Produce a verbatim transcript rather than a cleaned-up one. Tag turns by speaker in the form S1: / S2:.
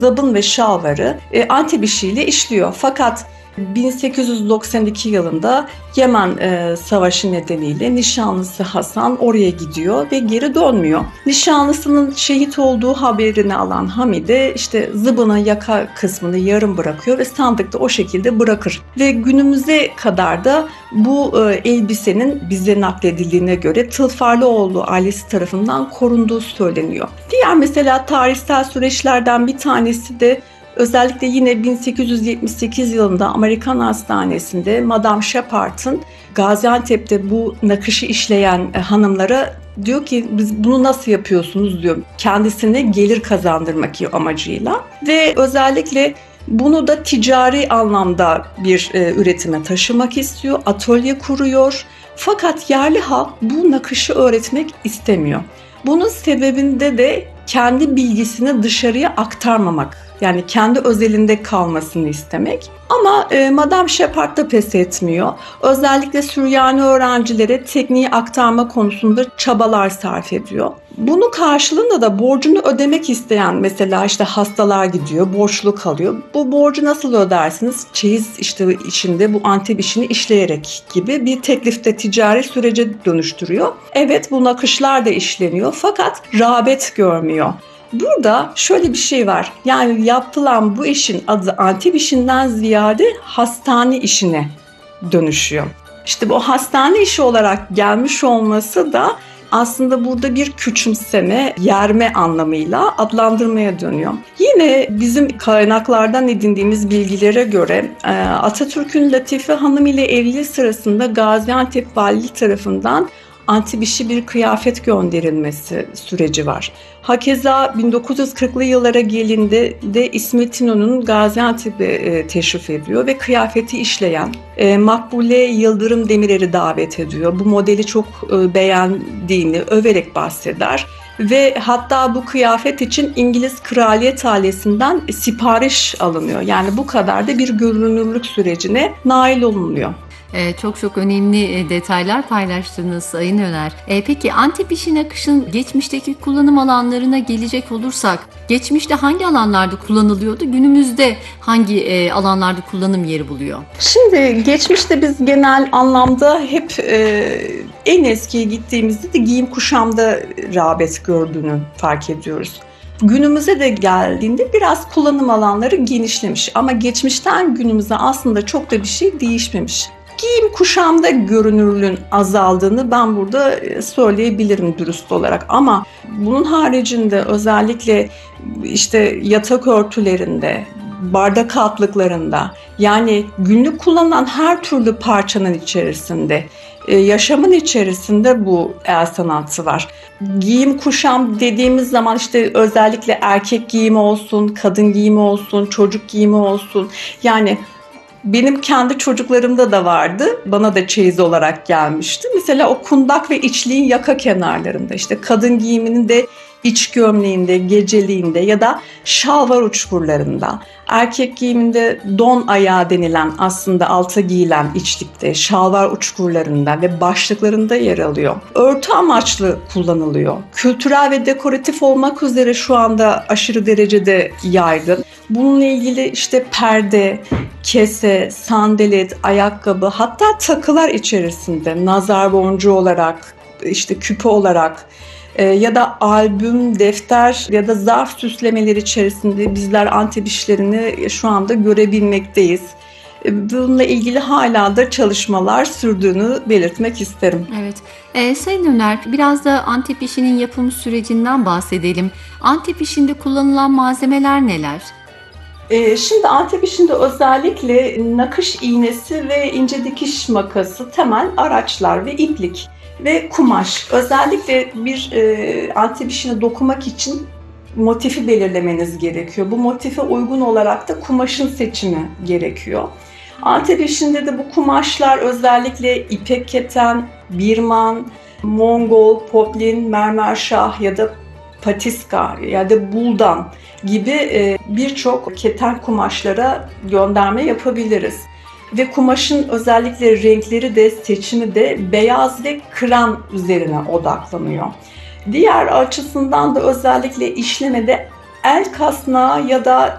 S1: zıbın ve şalvarı e, Antep işiyle işliyor. Fakat bin sekiz yüz doksan iki yılında Yemen e, Savaşı nedeniyle nişanlısı Hasan oraya gidiyor ve geri dönmüyor. Nişanlısının şehit olduğu haberini alan Hamide işte zıbının yaka kısmını yarım bırakıyor ve sandıkta o şekilde bırakır. Ve günümüze kadar da bu e, elbisenin bize nakledildiğine göre Tılfarlıoğlu ailesi tarafından korunduğu söyleniyor. Diğer mesela tarihsel süreçlerden bir tanesi de özellikle yine bin sekiz yüz yetmiş sekiz yılında Amerikan Hastanesi'nde Madame Shepard'ın Gaziantep'te bu nakışı işleyen hanımlara diyor ki biz bunu nasıl yapıyorsunuz diyor. Kendisine gelir kazandırmak amacıyla ve özellikle bunu da ticari anlamda bir e, üretime taşımak istiyor. Atölye kuruyor. Fakat yerli halk bu nakışı öğretmek istemiyor. Bunun sebebinde de kendi bilgisini dışarıya aktarmamak. Yani kendi özelinde kalmasını istemek. Ama e, Madame Shepard da pes etmiyor. Özellikle Süryani öğrencilere tekniği aktarma konusunda çabalar sarf ediyor. Bunun karşılığında da borcunu ödemek isteyen mesela işte hastalar gidiyor, borçlu kalıyor. Bu borcu nasıl ödersiniz? Çeyiz işte içinde bu Antep işini işleyerek gibi bir teklifte ticari sürece dönüştürüyor. Evet bu nakışlar da işleniyor fakat rağbet görmüyor. Burada şöyle bir şey var. Yani yapılan bu işin adı Antep işinden ziyade hastane işine dönüşüyor. İşte bu hastane işi olarak gelmiş olması da aslında burada bir küçümseme, yerme anlamıyla adlandırmaya dönüyor. Yine bizim kaynaklardan edindiğimiz bilgilere göre Atatürk'ün Latife Hanım ile evliliği sırasında Gaziantep Valiliği tarafından Antep işi bir kıyafet gönderilmesi süreci var. Hakeza bin dokuz yüz kırklı yıllara gelindi de İsmet İnönü'nün Gaziantep'e teşrif ediyor ve kıyafeti işleyen e, Makbule Yıldırım Demirer'i davet ediyor. Bu modeli çok e, beğendiğini överek bahseder. Ve hatta bu kıyafet için İngiliz kraliyet ailesinden sipariş alınıyor. Yani bu kadar da bir görünürlük sürecine nail olunuyor.
S2: Ee, çok çok önemli detaylar paylaştınız Sayın Öner. Ee, peki Antep işi nakışın geçmişteki kullanım alanlarına gelecek olursak, geçmişte hangi alanlarda kullanılıyordu, günümüzde hangi e, alanlarda kullanım yeri buluyor?
S1: Şimdi geçmişte biz genel anlamda hep e, en eskiye gittiğimizde de giyim kuşamda rağbet gördüğünü fark ediyoruz. Günümüze de geldiğinde biraz kullanım alanları genişlemiş ama geçmişten günümüze aslında çok da bir şey değişmemiş. Giyim kuşamda görünürlüğün azaldığını ben burada söyleyebilirim dürüst olarak ama bunun haricinde özellikle işte yatak örtülerinde, bardak altlıklarında yani günlük kullanılan her türlü parçanın içerisinde, yaşamın içerisinde bu el sanatı var. Giyim kuşam dediğimiz zaman işte özellikle erkek giyimi olsun, kadın giyimi olsun, çocuk giyimi olsun yani benim kendi çocuklarımda da vardı. Bana da çeyiz olarak gelmişti. Mesela o kundak ve içliğin yaka kenarlarında işte kadın giyiminin de iç gömleğinde, geceliğinde ya da şalvar uçkurlarında. Erkek giyiminde don ayağı denilen aslında alta giyilen içlikte, şalvar uçkurlarında ve başlıklarında yer alıyor. Örtü amaçlı kullanılıyor. Kültürel ve dekoratif olmak üzere şu anda aşırı derecede yaygın. Bununla ilgili işte perde, kese, sandalet, ayakkabı hatta takılar içerisinde nazar boncuğu olarak, işte küpe olarak ya da albüm, defter ya da zarf süslemeleri içerisinde bizler Antep işlerini şu anda görebilmekteyiz. Bununla ilgili hala da çalışmalar sürdüğünü belirtmek isterim.
S2: Evet. Ee, Sayın Öner, biraz da Antep işinin yapım sürecinden bahsedelim. Antep işinde kullanılan malzemeler neler?
S1: Şimdi Antep işinde özellikle nakış iğnesi ve ince dikiş makası temel araçlar ve iplik ve kumaş. Özellikle bir e, Antep işine dokumak için motifi belirlemeniz gerekiyor. Bu motife uygun olarak da kumaşın seçimi gerekiyor. Antep işinde de bu kumaşlar özellikle ipek keten, birman, Mongol, poplin, mermerşah ya da patiska ya da buldan gibi birçok keten kumaşlara gönderme yapabiliriz. Ve kumaşın özellikle renkleri de seçimi de beyaz ve krem üzerine odaklanıyor. Diğer açısından da özellikle işlemede el kasnağı ya da